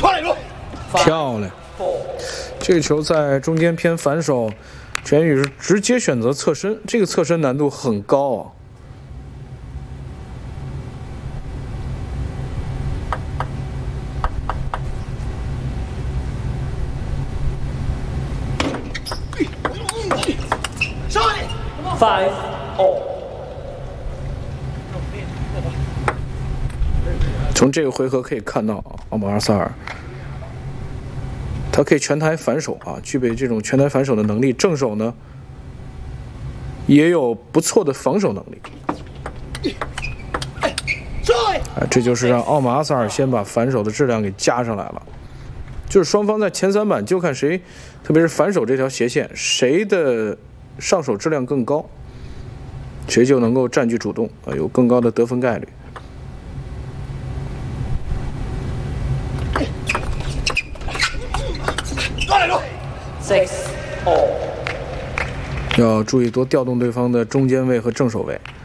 漂亮！这个球在中间偏反手，全宇是直接选择侧身，这个侧身难度很高啊。 5-all。 从这个回合可以看到啊，奥马尔萨尔他可以全台反手啊，具备这种全台反手的能力。正手呢也有不错的防守能力。这就是让奥马尔萨尔先把反手的质量给加上来了。就是双方在前3板就看谁，特别是反手这条斜线，谁的上手质量更高，谁就能够占据主动啊，有更高的得分概率。 6-all。 要注意多调动对方的中间位和正手位。